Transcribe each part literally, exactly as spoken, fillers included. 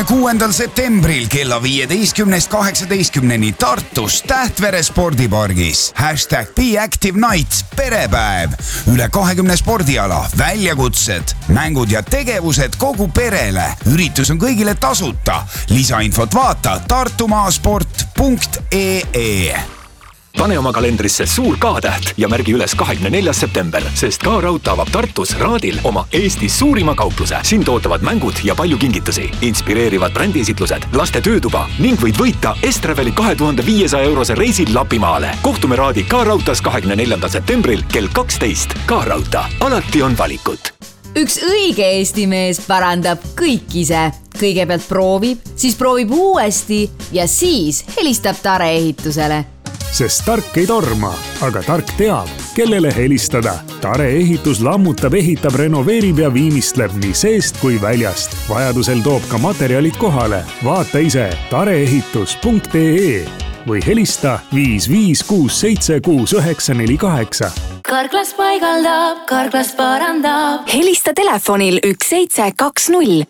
kuuendal septembril kella viieteistkümnest kaheksateistkümneni Tartus Tähtvere spordipargis. Hashtag Be Active Nights perepäev. Üle kahekümne spordiala, väljakutsed, mängud ja tegevused kogu perele. Üritus on kõigile tasuta. Lisainfot vaata tartumaasport punkt ee. Pane oma kalendrisse suur K-täht ja märgi üles kahekümne neljas september, sest K-Raudtee avab Tartus Raadil oma Eestis suurima kaupluse. Siin tootavad mängud ja palju kingitusi, inspireerivad brändiesitlused, laste töötuba ning võid võita Estraveli kahe tuhande viiesaja eurose reisil Lapimaale. Kohtume Raadi K-Raudtees kahekümne neljandal septembril kell kaksteist. K-Raudtee, alati on valikut. Üks õige Eesti mees parandab kõik ise. Kõigepealt proovib, siis proovib uuesti ja siis helistab Tare ehitusele. Sest tark ei torma, aga tark teab, kellele helistada. Tare ehitus lammutab, ehitab, renoveerib ja viimistleb nii seest kui väljast. Vajadusel toob ka materjalid kohale. Vaata ise tareehitus punkt ee või helista viis viis kuus seitse kuus üheksa neli kaheksa. Karklas paigaldab, Karklas parandab. Helista telefonil üks seitse kaks null.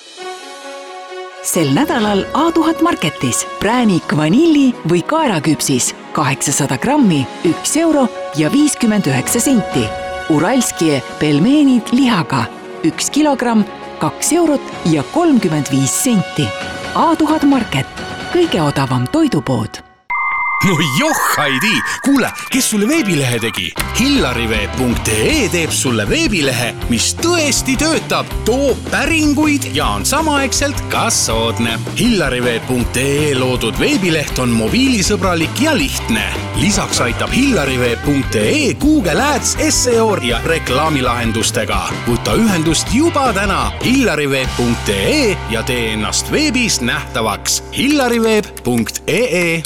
Sel nädalal A tuhat Marketis präänik vanilli või kaeraküpsis kaheksasada grammi, üks euro ja viiskümmend üheksa senti. Uralskie pelmeenid lihaga üks kilogramm, kaks eurot ja kolmkümmend viis senti. A tuhat Market, kõige odavam toidupood. No joh, Heidi! Kuule, kes sulle veebilehe tegi? hillariveeb punkt ee teeb sulle veebilehe, mis tõesti töötab, toob päringuid ja on samaaegselt ka soodne. hillariveeb punkt ee loodud veebileht on mobiilisõbralik ja lihtne. Lisaks aitab hillariveeb punkt ee Google Ads, S E O ja reklaamilahendustega. Võta ühendust juba täna hillariveeb punkt ee ja tee ennast veebis nähtavaks. hillariveeb punkt ee.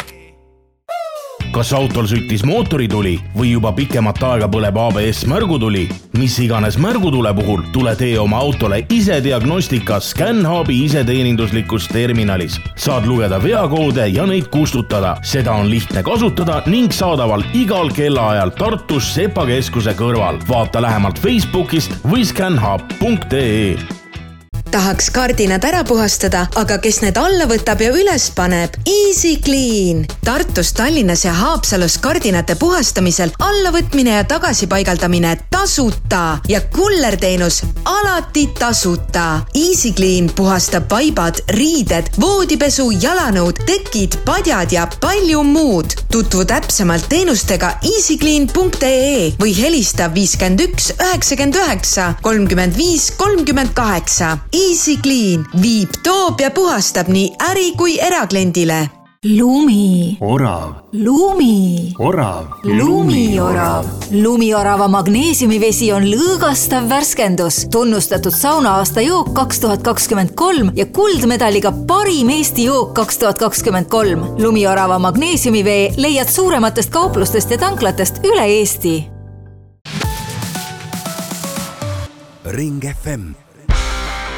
Kas autol süttis mootorituli või juba pikemat aega põleb A B S märgutuli? Mis iganes märgutule puhul tule tee oma autole ise diagnostika ScanHubi iseteeninduslikus terminalis. Saad lugeda veakoode ja neid kustutada. Seda on lihtne kasutada ning saadaval igal kellaajal Tartus Sepa keskuse kõrval. Vaata lähemalt Facebookist või scanhub punkt ee. Tahaks kardinad ära puhastada, aga kes need alla võtab ja üles paneb? Easy Clean! Tartus, Tallinnas ja Haapsalus kardinate puhastamisel allavõtmine ja tagasipaigaldamine tasuta ja kullerteenus alati tasuta. Easy Clean puhastab vaibad, riided, voodipesu, jalanõud, tekid, padjad ja palju muud. Tutvu täpsemalt teenustega easy clean punkt ee või helista viiskümmend üks üheksakümmend üheksa kolmkümmend viis kolmkümmend kaheksa. Easy Clean viib, toob ja puhastab nii äri kui erakliendile. Lumi. Orav. Lumi. Orav. Lumiorav. Lumiorava magneesiumivesi on lõõgastav värskendus. Tunnustatud saunaaasta jook kaks tuhat kakskümmend kolm ja kuldmedaliga parim Eesti jook kaks tuhat kakskümmend kolm. Lumiorava magneesiumivee leiad suurematest kauplustest ja tanklatest üle Eesti. Ring F M